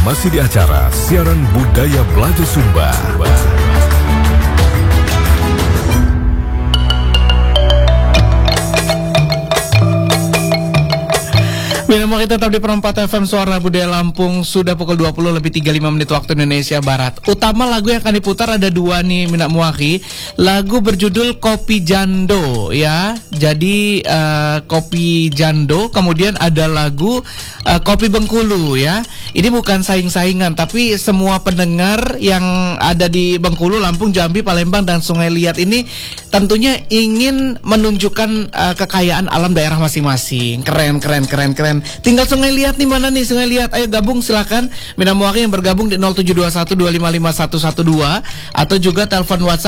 masih di acara Siaran Budaya Belajar Sumba. Mau kita tetap di Perempat FM Suara Budaya Lampung. Sudah pukul 20 lebih 35 menit waktu Indonesia Barat. Utama lagu yang akan diputar ada dua nih, Minak Muaki. Lagu berjudul Kopi Jando ya. Jadi Kopi Jando. Kemudian ada lagu Kopi Bengkulu ya. Ini bukan saing-saingan, tapi semua pendengar yang ada di Bengkulu, Lampung, Jambi, Palembang, dan Sungai Liat ini tentunya ingin menunjukkan kekayaan alam daerah masing-masing. Keren. Tinggal Sungai Liat nih, mana nih Sungai Liat? Ayo gabung silakan. Minak Muaki yang bergabung di 0721255112 atau juga telepon WhatsApp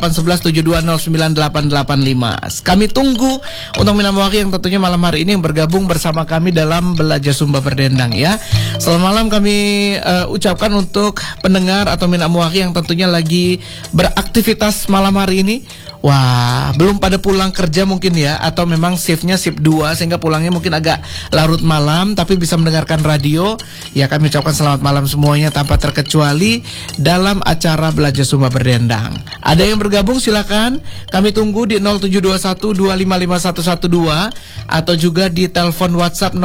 081172098885. Kami tunggu untuk Minak Muaki yang tentunya malam hari ini yang bergabung bersama kami dalam Belajar Sumba Berdendang ya. Selamat malam kami ucapkan untuk pendengar atau Minak Muaki yang tentunya lagi beraktivitas malam hari ini. Wah, belum pada pulang kerja mungkin ya, atau memang shiftnya shift 2 sehingga pulangnya mungkin agak larut malam tapi bisa mendengarkan radio. Ya, kami ucapkan selamat malam semuanya tanpa terkecuali dalam acara Belajar Sumba Berdendang. Ada yang bergabung silakan. Kami tunggu di 0721255112 atau juga di telepon WhatsApp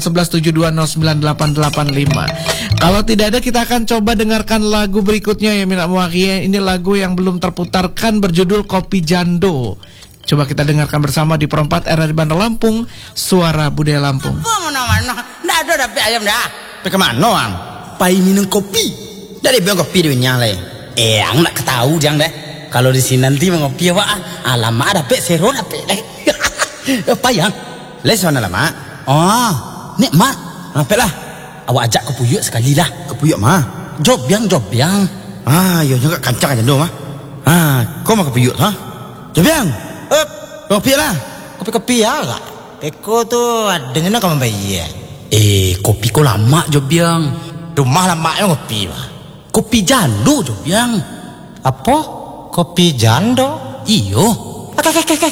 081172098885. Kalau tidak ada, kita akan coba dengarkan lagu berikutnya ya Minak Muaki. Ini lagu yang belum terputarkan berjudul Kopi Jando. Coba kita dengarkan bersama di Perempat RRI Bandar Lampung, Suara Budaya Lampung. Nggak ada tapi ayam dah. Pergi kemana ang? Pai minum kopi. Dari biang kopi di nyale. Ang nak ketahu jang deh. Kalau di sini nanti mau ngopi apa? Alamak ada pek seron apa deh. Apa yang? Leson alamak. Oh, nikmat. Apa lah? Awak ajak ke Puyuk sekali lah. Ke Puyuk mah? Job yang. Ah, yo juga kancang aja dong mah. Ah, kau mau ke Puyuk ha? Job yang. Kopi lah. Kopi ya kak. Peko tuh dengan kamu bayar. Kopi kau lama Jobyang. Rumah lama yang kopi mah. Kopi jando Jobyang. Apa? Kopi jando? Iyo.